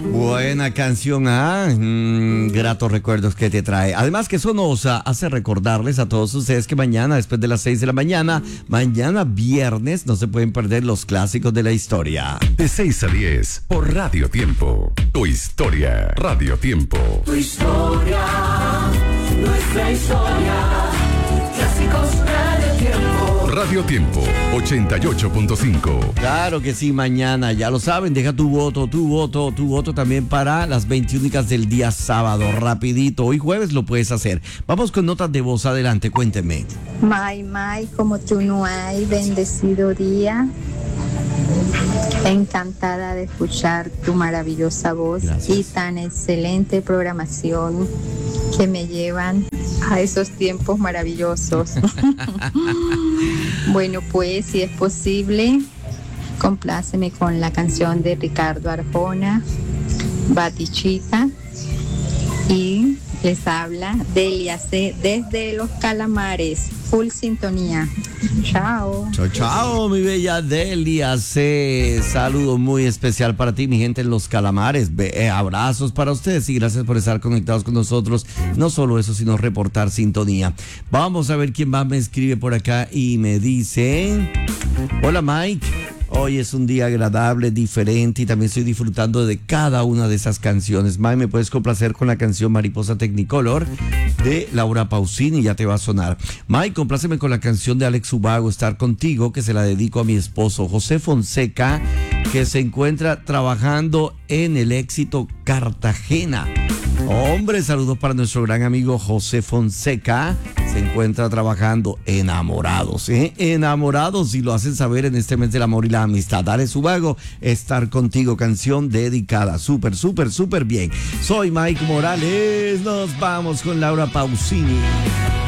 Buena canción, gratos recuerdos que te trae. Además que eso nos hace recordarles a todos ustedes que mañana, después de las 6 de la mañana, mañana viernes, no se pueden perder los clásicos de la historia. De 6 a 10 por Radio Tiempo. Tu historia, Radio Tiempo. Tu historia, nuestra historia. Clásicos Radio Tiempo. Radio Tiempo 88.5. Claro que sí, mañana, ya lo saben, deja tu voto también para las 21 del día sábado, rapidito. Hoy jueves lo puedes hacer. Vamos con notas de voz, adelante, cuénteme. May, como tú no hay, bendecido día. Encantada de escuchar tu maravillosa voz. Gracias. Y tan excelente programación que me llevan a esos tiempos maravillosos. Bueno, pues si es posible, compláceme con la canción de Ricardo Arjona, Batichita, y les habla Delia C. desde Los Calamares. Full sintonía. Chao. Chao, mi bella Delia C. Saludo muy especial para ti, mi gente en Los Calamares. Abrazos para ustedes y gracias por estar conectados con nosotros. No solo eso, sino reportar sintonía. Vamos a ver quién más me escribe por acá y me dice: hola, Mike. Hoy es un día agradable, diferente y también estoy disfrutando de cada una de esas canciones. Mike, ¿me puedes complacer con la canción Mariposa Technicolor de Laura Pausini? Ya te va a sonar. Mike, compláceme con la canción de Alex Ubago, Estar Contigo, que se la dedico a mi esposo José Fonseca, que se encuentra trabajando en el Éxito Cartagena. Hombre, saludos para nuestro gran amigo José Fonseca. Se encuentra trabajando enamorados, enamorados, y lo hacen saber en este mes del amor y la amistad. Alex Ubago, Estar Contigo, canción dedicada. Súper bien. Soy Mike Morales. Nos vamos con Laura Pausini.